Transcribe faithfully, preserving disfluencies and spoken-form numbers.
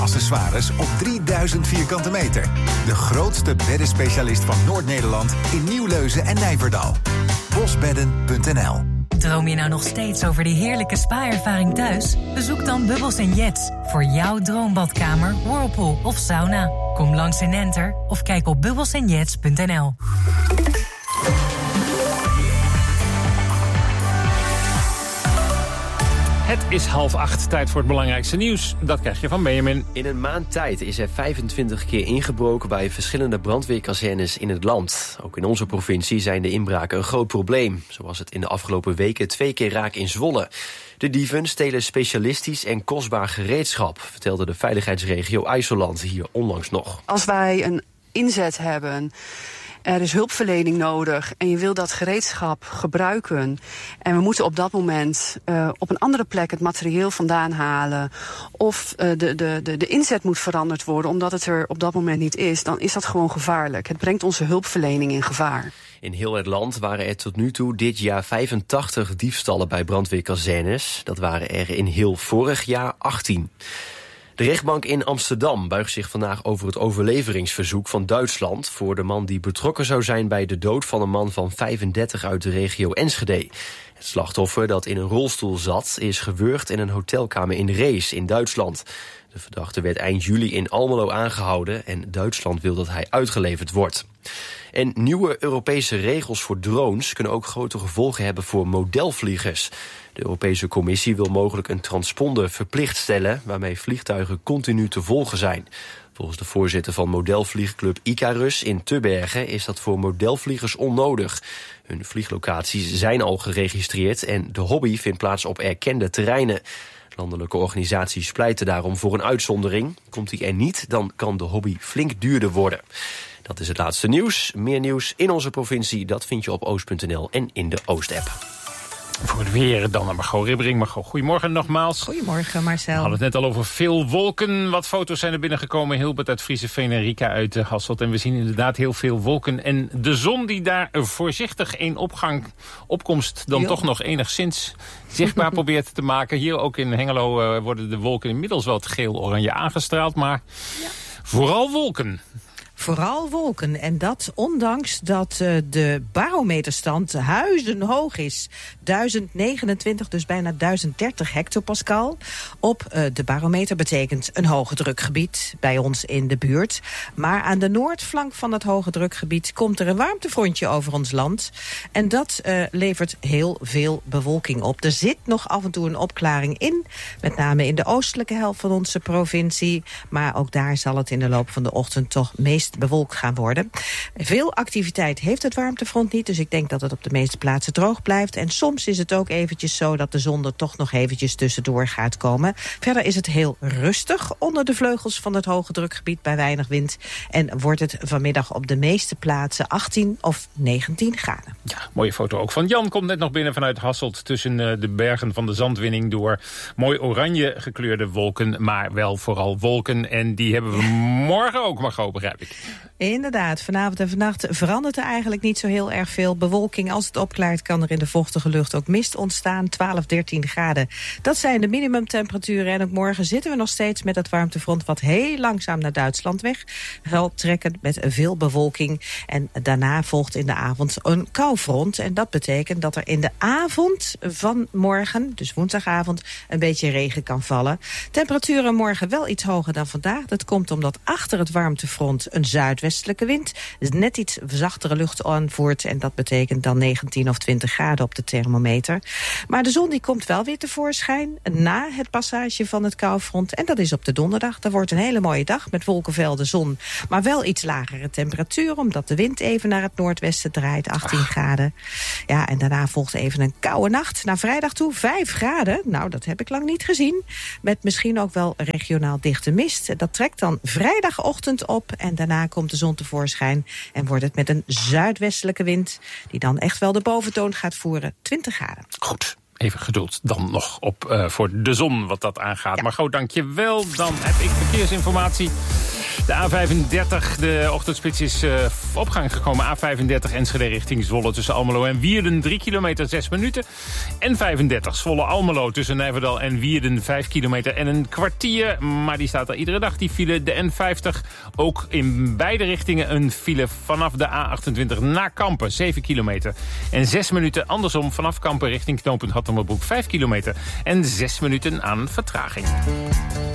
accessoires op drieduizend vierkante meter. De grootste beddenspecialist van Noord-Nederland in Nieuwleuzen en Nijverdal. bosbedden punt n l. Droom je nou nog steeds over die heerlijke spa-ervaring thuis? Bezoek dan Bubbles en Jets voor jouw droombadkamer, whirlpool of sauna. Kom langs in Enter of kijk op bubbles en jets punt n l. Het is half acht, tijd voor het belangrijkste nieuws. Dat krijg je van Benjamin. In een maand tijd is er vijfentwintig keer ingebroken bij verschillende brandweerkazernes in het land. Ook in onze provincie zijn de inbraken een groot probleem. Zo was het in de afgelopen weken twee keer raak in Zwolle. De dieven stelen specialistisch en kostbaar gereedschap, vertelde de veiligheidsregio IJsseland hier onlangs nog. Als wij een inzet hebben, er is hulpverlening nodig en je wil dat gereedschap gebruiken en we moeten op dat moment uh, op een andere plek het materieel vandaan halen of uh, de, de, de, de inzet moet veranderd worden omdat het er op dat moment niet is, dan is dat gewoon gevaarlijk. Het brengt onze hulpverlening in gevaar. In heel het land waren er tot nu toe dit jaar vijfentachtig diefstallen bij brandweerkazernes. Dat waren er in heel vorig jaar achttien. De rechtbank in Amsterdam buigt zich vandaag over het overleveringsverzoek van Duitsland voor de man die betrokken zou zijn bij de dood van een man van vijfendertig uit de regio Enschede. Het slachtoffer dat in een rolstoel zat is gewurgd in een hotelkamer in Rees in Duitsland. De verdachte werd eind juli in Almelo aangehouden en Duitsland wil dat hij uitgeleverd wordt. En nieuwe Europese regels voor drones kunnen ook grote gevolgen hebben voor modelvliegers. De Europese Commissie wil mogelijk een transponder verplicht stellen waarmee vliegtuigen continu te volgen zijn. Volgens de voorzitter van modelvliegclub Icarus in Tubbergen is dat voor modelvliegers onnodig. Hun vlieglocaties zijn al geregistreerd en de hobby vindt plaats op erkende terreinen. Landelijke organisaties pleiten daarom voor een uitzondering. Komt die er niet, dan kan de hobby flink duurder worden. Dat is het laatste nieuws. Meer nieuws in onze provincie, dat vind je op oost punt n l en in de Oost-app. Voor het weer dan naar Margot Ribbering. Margot, goedemorgen nogmaals. Goedemorgen, Marcel. We hadden het net al over veel wolken. Wat foto's zijn er binnengekomen. Hilbert uit Frieseveen en Rika uit Hasselt. En we zien inderdaad heel veel wolken. En de zon die daar voorzichtig in opgang, opkomst dan jo. toch nog enigszins zichtbaar probeert te maken. Hier ook in Hengelo uh, worden de wolken inmiddels wel geel-oranje aangestraald. Maar ja. vooral wolken. Vooral wolken. En dat ondanks dat uh, de barometerstand huizenhoog is. duizend negenentwintig, dus bijna duizend dertig hectopascal. Op uh, de barometer betekent een hoge drukgebied bij ons in de buurt. Maar aan de noordflank van dat hoge drukgebied komt er een warmtefrontje over ons land. En dat uh, levert heel veel bewolking op. Er zit nog af en toe een opklaring in. Met name in de oostelijke helft van onze provincie. Maar ook daar zal het in de loop van de ochtend toch meest bewolkt gaan worden. Veel activiteit heeft het warmtefront niet, dus ik denk dat het op de meeste plaatsen droog blijft. En soms is het ook eventjes zo dat de zon er toch nog eventjes tussendoor gaat komen. Verder is het heel rustig onder de vleugels van het hoge drukgebied bij weinig wind. En wordt het vanmiddag op de meeste plaatsen achttien of negentien graden. Ja, mooie foto ook van Jan. Komt net nog binnen vanuit Hasselt tussen uh, de bergen van de zandwinning door mooi oranje gekleurde wolken, maar wel vooral wolken. En die hebben we morgen ook, Margot, begrijp ik. Inderdaad, vanavond en vannacht verandert er eigenlijk niet zo heel erg veel. Bewolking, als het opklaart, kan er in de vochtige lucht ook mist ontstaan. twaalf, dertien graden. Dat zijn de minimumtemperaturen. En ook morgen zitten we nog steeds met het warmtefront wat heel langzaam naar Duitsland weg zal trekken met veel bewolking. En daarna volgt in de avond een koufront. En dat betekent dat er in de avond van morgen, dus woensdagavond, een beetje regen kan vallen. Temperaturen morgen wel iets hoger dan vandaag. Dat komt omdat achter het warmtefront een zuidwestelijke wind dus net iets zachtere lucht aanvoert. En dat betekent dan negentien of twintig graden op de thermometer. Maar de zon die komt wel weer tevoorschijn na het passage van het koufront. En dat is op de donderdag. Dat wordt een hele mooie dag met wolkenvelden, zon. Maar wel iets lagere temperatuur, omdat de wind even naar het noordwesten draait. achttien graden. Ja, en daarna volgt even een koude nacht. Naar vrijdag toe vijf graden. Nou, dat heb ik lang niet gezien. Met misschien ook wel regionaal dichte mist. Dat trekt dan vrijdagochtend op. En daarna komt de zon tevoorschijn. En wordt het met een zuidwestelijke wind, die dan echt wel de boventoon gaat voeren, twintig graden. Goed. Even geduld dan nog op uh, voor de zon wat dat aangaat. Ja. Maar goed, dank je wel. Dan heb ik verkeersinformatie. De A vijfendertig, de ochtendspits is uh, op gang gekomen. A vijfendertig Enschede richting Zwolle tussen Almelo en Wierden. drie kilometer, zes minuten. N vijfendertig Zwolle-Almelo tussen Nijverdal en Wierden. vijf kilometer en een kwartier. Maar die staat er iedere dag, die file. De N vijftig, ook in beide richtingen een file vanaf de A achtentwintig naar Kampen. zeven kilometer. En zes minuten andersom vanaf Kampen richting knooppunt Hattemerbroek. vijf kilometer en zes minuten aan vertraging.